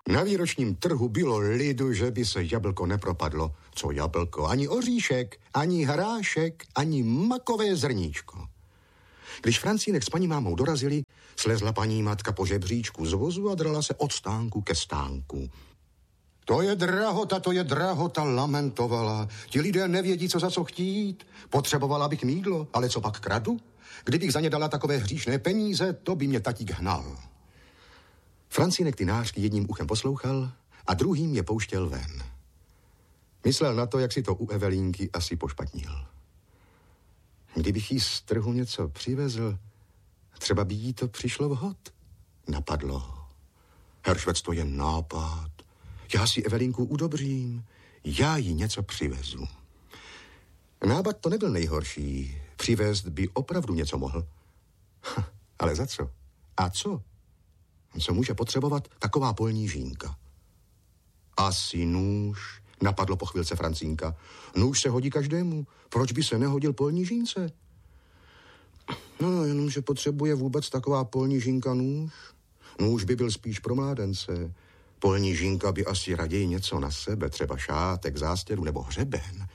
Na výročním trhu bylo lidu, že by se jablko nepropadlo. Co jablko? Ani oříšek, ani hrášek, ani makové zrníčko. Když Francínek s paní mámou dorazili, slezla paní matka po žebříčku z vozu a drala se od stánku ke stánku. To je drahota, lamentovala. Ti lidé nevědí, co za co chtít. Potřebovala bych mýdlo, ale co pak kradu? Kdybych za ně dala takové hříšné peníze, to by mě tatík hnal. Francínek ty nářky jedním uchem poslouchal a druhým je pouštěl ven. Myslel na to, jak si to u Evelínky asi pošpatnil. Kdybych jí z trhu něco přivezl, třeba by jí to přišlo vhod. Napadlo ho. Heršvec, to je nápad. Já si Evelínku udobřím, já jí něco přivezu. Nápad to nebyl nejhorší. Přivést by opravdu něco mohl. Ale za co? A co? Co může potřebovat taková polní žínka? Asi nůž, napadlo po chvilce Francínka. Nůž se hodí každému. Proč by se nehodil polní žínce? No, jenomže potřebuje vůbec taková polní žínka nůž. Nůž by byl spíš pro mládence. Polní žínka by asi raději něco na sebe, třeba šátek, zástěru nebo hřeben.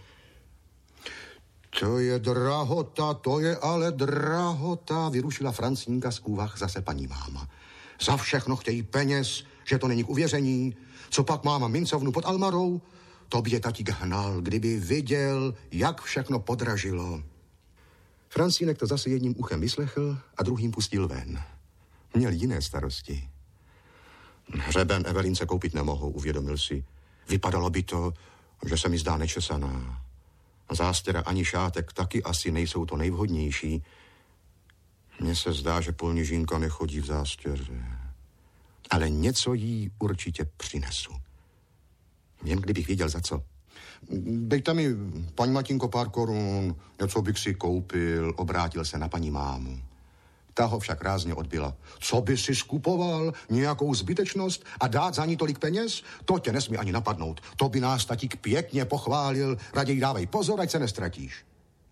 To je drahota, to je ale drahota, vyrušila Francínka z úvah zase paní máma. Za všechno chtějí peněz, že to není k uvěření. Co pak máma mincovnu pod almarou? To by je tatík hnal, kdyby viděl, jak všechno podražilo. Francínek to zase jedním uchem vyslechl a druhým pustil ven. Měl jiné starosti. Hřeben Evelínce koupit nemohou, uvědomil si. Vypadalo by to, že se mi zdá nečesaná. Zástěra ani šátek taky asi nejsou to nejvhodnější. Mně se zdá, že polní žínka nechodí v zástěře. Ale něco jí určitě přinesu. Jen kdybych věděl za co. Dejte mi, paní Matinko, pár korun, něco bych si koupil, obrátil se na paní mámu. Ta ho však rázně odbyla. Co by si skupoval? Nějakou zbytečnost a dát za ní tolik peněz? To tě nesmí ani napadnout. To by nás tatík pěkně pochválil. Raději dávej pozor, ať se nestratíš.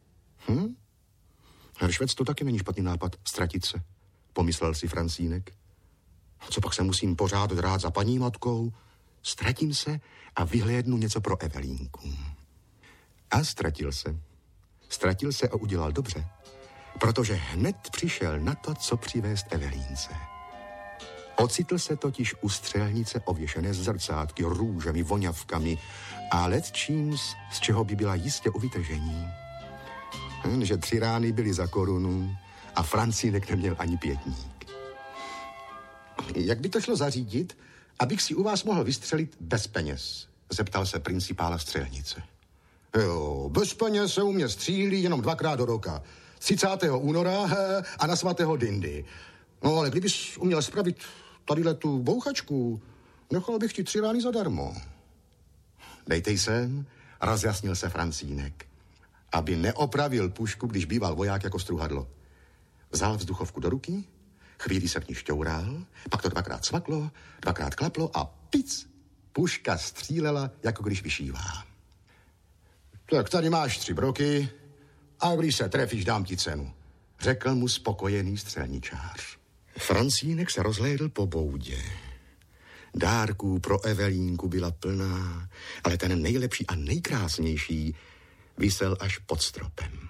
Heršvec, to taky není špatný nápad, ztratit se, pomyslel si Francínek. Co pak se musím pořád drát za paní matkou? Ztratím se a vyhlédnu něco pro Evelínku. A ztratil se. Ztratil se a udělal dobře, protože hned přišel na to, co přivést Evelínce. Ocitl se totiž u střelnice ověšené zrcátky, růžemi, voňavkami a ledčím, z čeho by byla jistě u vytržení. Že 3 rány byly za korunu a Francínek neměl ani pětník. Jak by to šlo zařídit, abych si u vás mohl vystřelit bez peněz? Zeptal se principála střelnice. Jo, bez peněz se u mě střílí jenom 2krát do roka. 30. února a na svatého Dindy. No ale kdybys uměl spravit tadyhle tu bouchačku, nechal bych ti 3 rány zadarmo. Dejte sem, rozjasnil se Francínek, aby neopravil pušku, když býval voják jako struhadlo. Vzal vzduchovku do ruky, chvíli se v ní šťoural, pak to 2krát cvaklo, 2krát klaplo a pic, puška střílela, jako když vyšívá. Tak tady máš 3 broky a když se trefíš, dám ti cenu, řekl mu spokojený střelničář. Francínek se rozhlédl po boudě. Dárků pro Evelínku byla plná, ale ten nejlepší a nejkrásnější visel až pod stropem.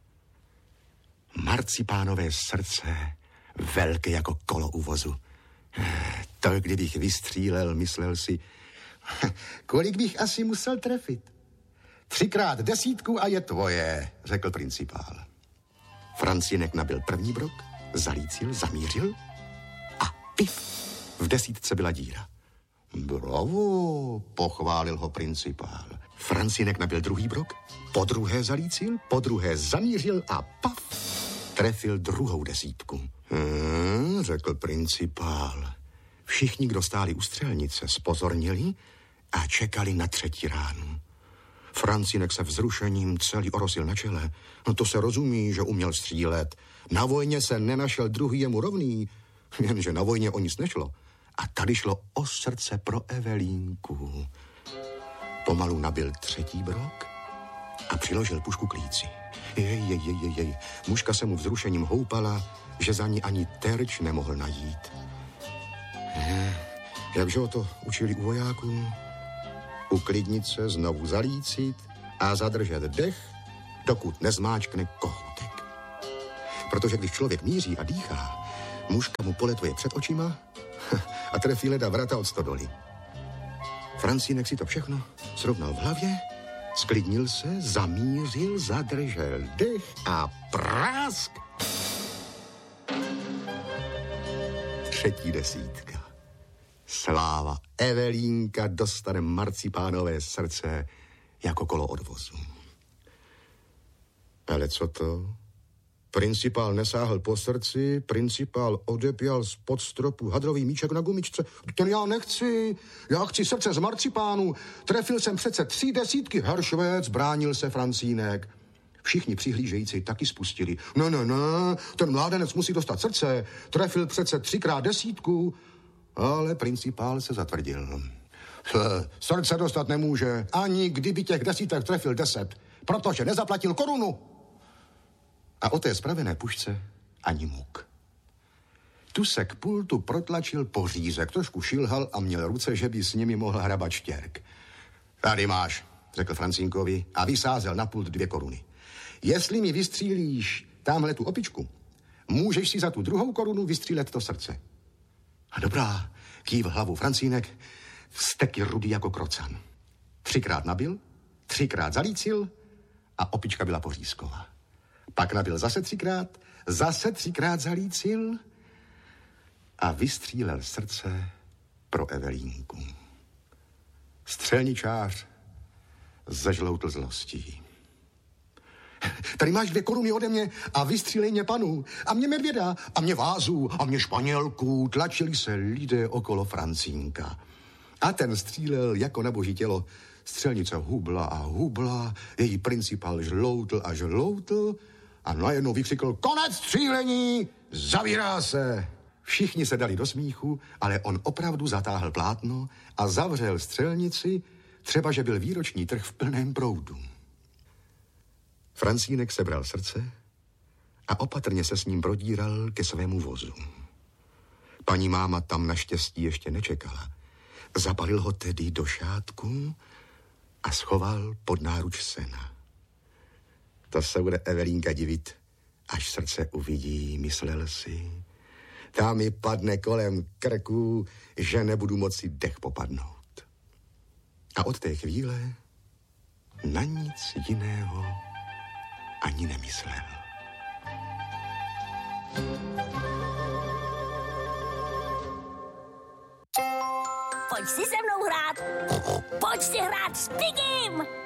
Marcipánové srdce, velké jako kolo u vozu. To, kdybych vystřílel, myslel si, kolik bych asi musel trefit. 3krát 10 a je tvoje, řekl principál. Francínek nabil první brok, zalícil, zamířil a pif, v 10 byla díra. Bravo, pochválil ho principál. Francínek nabil druhý brok, podruhé zalícil, podruhé zamířil a paf, trefil druhou 10. Řekl principál. Všichni, kdo stáli u střelnice, zpozornili a čekali na 3. ránu. Francínek se vzrušením celý orosil na čele. No to se rozumí, že uměl střílet. Na vojně se nenašel druhý jemu rovný, jenže na vojně o nic nešlo. A tady šlo o srdce pro Evelínku. Pomalu nabil 3. brok a přiložil pušku k líci. Jej. Mužka se mu vzrušením houpala, že za ní ani terč nemohl najít. Jakže ho to učili u vojáků? Uklidnit se, znovu zalícit a zadržet dech, dokud nezmáčkne kohoutek. Protože když člověk míří a dýchá, mužka mu poletuje před očima a trefí leda vrata od stodoly. Francínek si to všechno srovnal v hlavě, sklidnil se, zamířil, zadržel dech a prásk. 3. desítka. Sláva. Evelínka dostane marcipánové srdce jako kolo odvozu. Ale co to? Principál nesáhl po srdci, principál odepěl spod stropu hadrový míček na gumičce. Ten já nechci, já chci srdce z marcipánu. Trefil jsem přece 3 desítky, Herr Švéc, bránil se Francínek. Všichni přihlížející taky spustili. Ne, ten mládenec musí dostat srdce, trefil přece 3x desítku. Ale principál se zatvrdil. Srdce dostat nemůže, ani kdyby těch desítek trefil 10, protože nezaplatil korunu. A o té spravené pušce ani muk. Tu se k pultu protlačil pořízek, trošku šilhal a měl ruce, že by s nimi mohl hrabat štěrk. Tady máš, řekl Francínkovi a vysázel na pult 2 koruny. Jestli mi vystřílíš tamhle tu opičku, můžeš si za tu 2. korunu vystřílet to srdce. A dobrá, kývl hlavou Francínek, vzteky rudý jako krocan. 3krát nabil, 3krát zalícil a opička byla pořízková. Pak nabil zase 3krát, zase 3krát zalícil a vystřílel srdce pro Evelínku. Střelničář zežloutl zlostí. Tady máš 2 koruny ode mě a vystřílej mě panu. A mě medvěda, a mě vázu, a mě Španělku. Tlačili se lidé okolo Francínka. A ten střílel jako na boží tělo. Střelnice hubla a hubla, její principál žloutl a žloutl a najednou vykřikl: konec střílení, zavírá se. Všichni se dali do smíchu, ale on opravdu zatáhl plátno a zavřel střelnici, třeba že byl výroční trh v plném proudu. Francínek sebral srdce a opatrně se s ním prodíral ke svému vozu. Paní máma tam naštěstí ještě nečekala. Zabalil ho tedy do šátku a schoval pod náruč sena. To se bude Evelínka divit, až srdce uvidí, myslel si. Tam mi padne kolem krku, že nebudu moci dech popadnout. A od té chvíle na nic jiného ani nemyslel. Pojď si se mnou hrát. Pojď si hrát s Pigim.